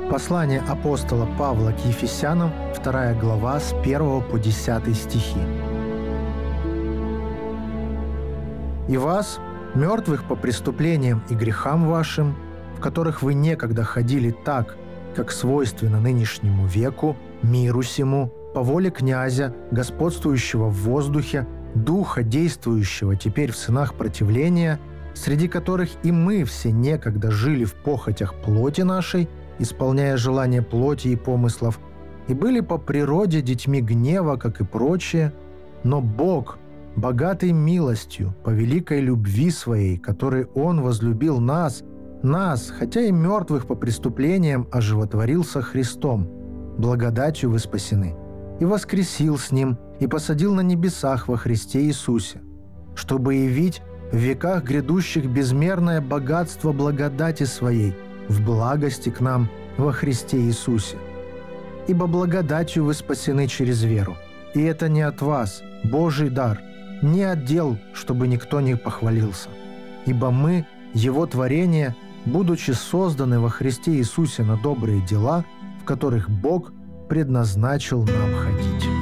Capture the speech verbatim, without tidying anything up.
Послание апостола Павла к Ефесянам, вторая глава, с первого по десятый стихи. «И вас, мертвых по преступлениям и грехам вашим, в которых вы некогда ходили так, как свойственно нынешнему веку, миру сему, по воле князя, господствующего в воздухе, духа, действующего теперь в сынах противления, среди которых и мы все некогда жили в похотях плоти нашей, исполняя желания плоти и помыслов, и были по природе детьми гнева, как и прочие, но Бог, богатый милостью, по великой любви Своей, которой Он возлюбил нас, нас, хотя и мертвых по преступлениям, оживотворил со Христом, благодатью вы спасены, и воскресил с Ним, и посадил на небесах во Христе Иисусе, чтобы явить в веках грядущих безмерное богатство благодати Своей в благости к нам во Христе Иисусе. Ибо благодатью вы спасены через веру, и это не от вас, Божий дар, не от дел, чтобы никто не похвалился. Ибо мы, Его творение, будучи созданы во Христе Иисусе на добрые дела, в которых Бог предназначил нам ходить».